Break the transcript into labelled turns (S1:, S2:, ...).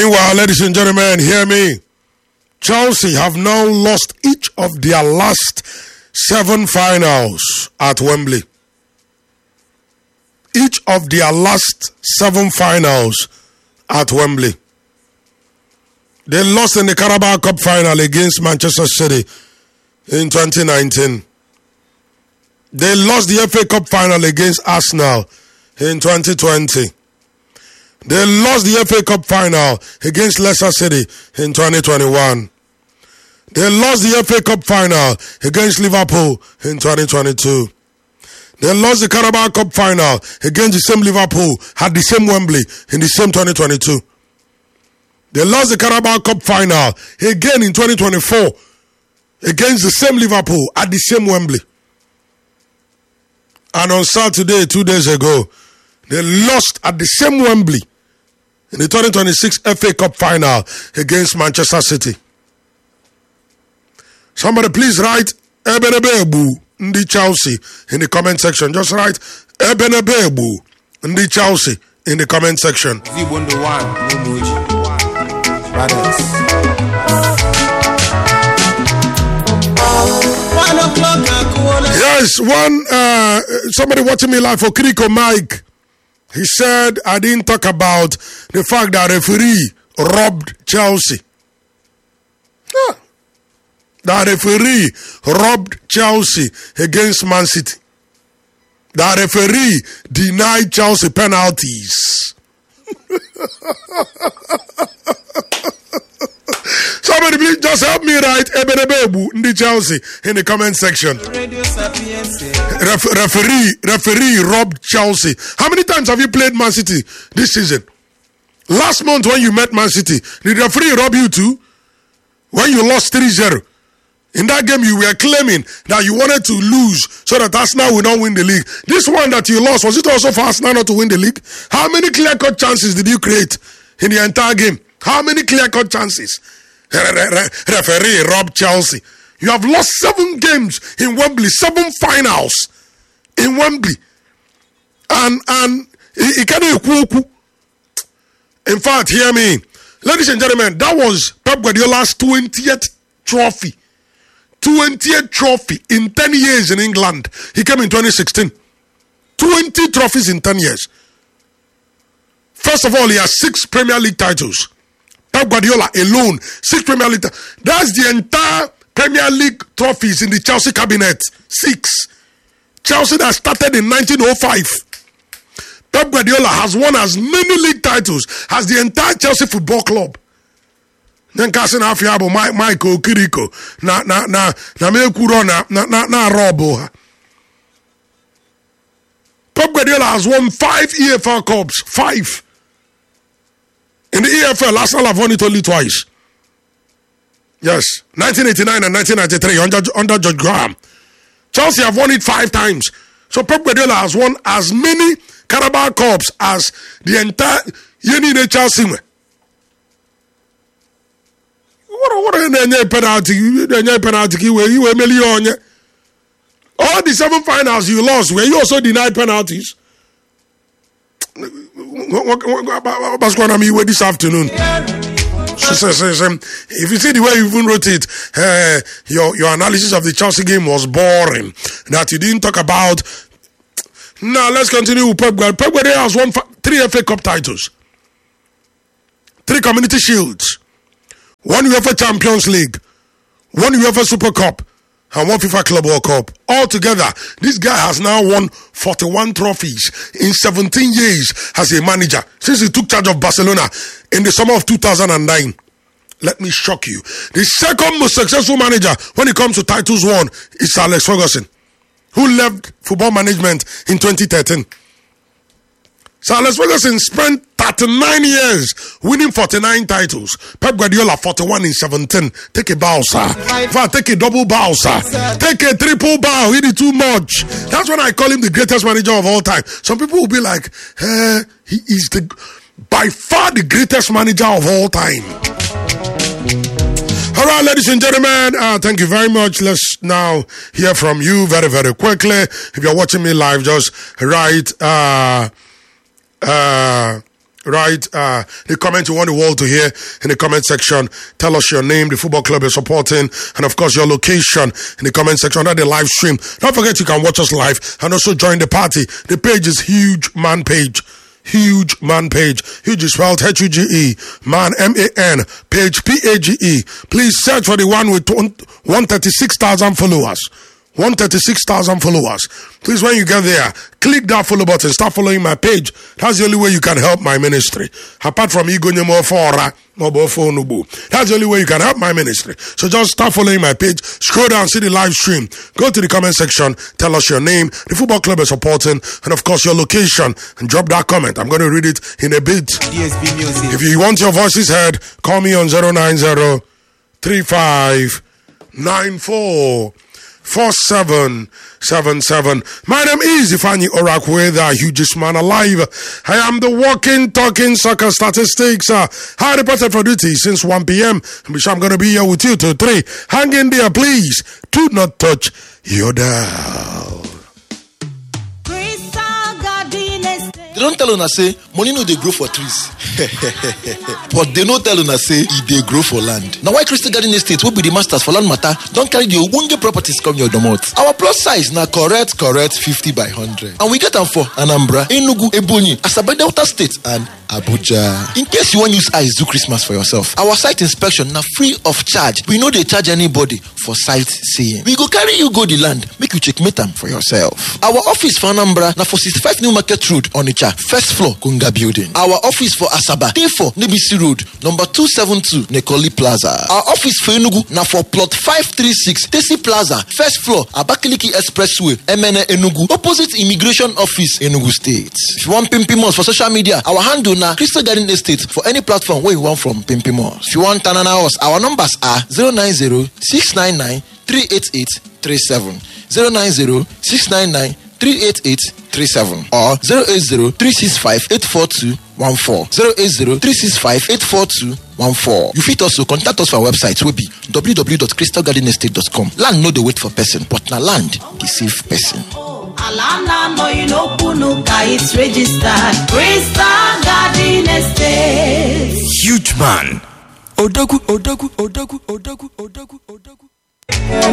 S1: Meanwhile, ladies and gentlemen, hear me. Chelsea have now lost each of their last 7 finals at Wembley. Each of their last 7 finals at Wembley. They lost in the Carabao Cup final against Manchester City in 2019. They lost the FA Cup final against Arsenal in 2020. They lost the FA Cup final against Leicester City in 2021. They lost the FA Cup final against Liverpool in 2022. They lost the Carabao Cup final against the same Liverpool at the same Wembley in the same 2022. They lost the Carabao Cup final again in 2024 against the same Liverpool at the same Wembley. And on Saturday, 2 days ago, they lost at the same Wembley in the 2026 FA Cup final against Manchester City. Somebody please write Ebenebebu Ndi Chelsea in the comment section. Just write Ebenebebu Ndi Chelsea in the comment section. Yes, somebody watching me live for Kiriko Mike. He said I didn't talk about the fact that referee robbed Chelsea. Yeah. That referee robbed Chelsea against Man City. That referee denied Chelsea penalties. Somebody please just help me write Ebenebebu Ndi Chelsea in the comment section. Referee robbed Chelsea. How many times have you played Man City this season? Last month when you met Man City, did the referee rob you too? When you lost 3-0. In that game you were claiming that you wanted to lose so that Arsenal will not win the league. This one that you lost, was it also for Arsenal not to win the league? How many clear-cut chances did you create in the entire game? How many clear-cut chances? Referee robbed Chelsea. You have lost 7 games in Wembley, 7 finals in Wembley. And it can't. In fact, hear me. Ladies and gentlemen, that was Pep Guardiola's 20th trophy. 20th trophy in 10 years in England. He came in 2016. 20 trophies in 10 years. First of all, he has 6 Premier League titles. Pep Guardiola alone, 6 Premier League titles. That's the entire Premier League trophies in the Chelsea cabinet. 6. Chelsea that started in 1905. Pep Guardiola has won as many league titles as the entire Chelsea Football Club. Then Kasin Afiabo, Michael Kiriko, na Mekuro, na Robo. Pep Guardiola has won 5 EFL Cups. 5. In the EFL, Arsenal have won it only twice. Yes, 1989 and 1993 under George Graham. Chelsea have won it 5 times. So Pep Guardiola has won as many Carabao Cups as the entire Chelsea. What a penalty? All the 7 finals you lost, were you also denied penalties? What's going on with this afternoon? If you see the way you even wrote it, your analysis of the Chelsea game was boring. That you didn't talk about. Now let's continue with Pep Guardiola. Pep Guardiola has won 3 FA Cup titles, 3 Community Shields, 1 UEFA Champions League, 1 UEFA Super Cup, and 1 FIFA Club World Cup. Altogether, this guy has now won 41 trophies in 17 years as a manager since he took charge of Barcelona in the summer of 2009. Let me shock you. The second most successful manager when it comes to titles won is Sir Alex Ferguson, who left football management in 2013. Sir Alex Ferguson spent 39 years winning 49 titles. Pep Guardiola 41 in 17. Take a bow, sir. In fact, take a double bow, sir. Take a triple bow. He did too much. That's when I call him the greatest manager of all time. Some people will be like, he is by far the greatest manager of all time. All right, ladies and gentlemen, thank you very much. Let's now hear from you very, very quickly. If you're watching me live, just write write the comment you want the world to hear in the comment section. Tell us your name, the football club you're supporting, and of course your location in the comment section under the live stream. Don't forget you can watch us live and also join the party. The page is Huge Man Page. Huge Man Page. Huge is spelled H-U-G-E. Man, M-A-N. Page, P-A-G-E. Please search for the one with 136,000 followers. 136,000 followers. Please, when you get there, click that follow button. Start following my page. That's the only way you can help my ministry. Apart from that's the only way you can help my ministry. So just start following my page. Scroll down, see the live stream. Go to the comment section. Tell us your name, the football club you're supporting, and of course your location. And drop that comment. I'm going to read it in a bit.
S2: DSB Music.
S1: If you want your voices heard, call me on 090-3594-4777. My name is Ifani Orakwe, the hugest man alive. I am the walking, talking soccer statistics. I reported for duty since 1 p.m. I'm going to be here with you till 3. Hang in there, please. Do not touch your dial.
S3: They don't tell una say money no dey grow for trees. But they no tell una say e dey grow for land. Now why Crystal Garden Estate will be the masters for land matter don't carry the ogbonge properties come your domot. Our plus size na correct 50 by 100. And we get them for Anambra, Enugu, Ebonyi, Asaba Delta State and Abuja. In case you want use eyes do Christmas for yourself, our site inspection na free of charge. We no dey charge anybody for sight seeing. We go carry you go the land, make you checkmate them for yourself. Our office for Anambra na for 65 New Market Road, Onitsha, first floor, Kunga Building. Our office for Asaba, T4, Nebisi Road, number 272, Nekoli Plaza. Our office for Enugu na for plot 536, Tesi Plaza, first floor, Abakaliki Expressway, MNA Enugu, opposite Immigration Office, Enugu State. If you want Pimpimos for social media, our handle na Crystal Garden Estate for any platform where you want from Pimpimos. If you want Tanana House, our numbers are 090-699-38837, 090-699-38837 or 080-365-84214, 080-365-84214. You fit also contact us for our website will be www.crystalgardenestate.com. Land no dey wait for person, but na land dey save person.
S4: Alana no you know Punuka, it's registered. Crystal Garden Estate.
S2: Huge Man. Odagu.